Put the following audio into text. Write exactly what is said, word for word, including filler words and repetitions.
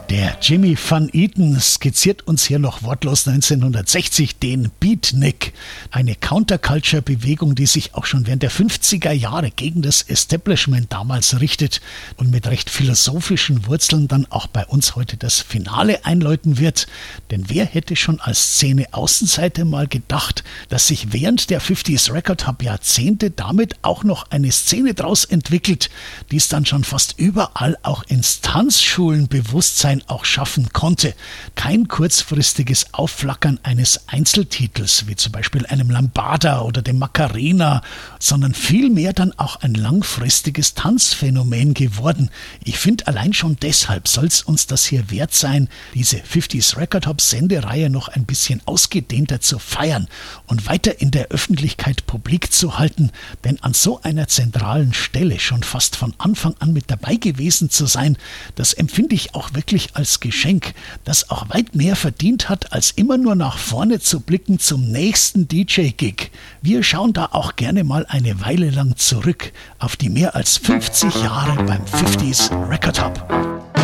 Der Jimmy Van Eaton skizziert uns hier noch wortlos neunzehnhundertsechzig den Beatnik, eine Counterculture-Bewegung, die sich auch schon während der fünfziger Jahre gegen das Establishment damals richtet und mit recht philosophischen Wurzeln dann auch bei uns heute das Finale einläuten wird. Denn wer hätte schon als Szene-Außenseiter mal gedacht, dass sich während der fünfziger Record Hub Jahrzehnte damit auch noch eine Szene draus entwickelt, die es dann schon fast überall auch in Tanzschulen Bewusstsein auch schaffen konnte. Kein kurzfristiges Aufflackern eines Einzeltitels, wie zum Beispiel einem Lambada oder dem Macarena, sondern vielmehr dann auch ein langfristiges Tanzphänomen geworden. Ich finde, allein schon deshalb soll es uns das hier wert sein, diese fünfziger Record Hub Sendereihe noch ein bisschen ausgedehnter zu feiern und weiter in der Öffentlichkeit publik zu halten, denn an so einer zentralen Stelle schon fast von Anfang an mit dabei gewesen zu sein, das empfinde ich auch wirklich als Geschenk, das auch weit mehr verdient hat, als immer nur nach vorne zu blicken zum nächsten D J-Gig. Wir schauen da auch gerne mal eine Weile lang zurück auf die mehr als fünfzig Jahre beim fünfziger Record Hub.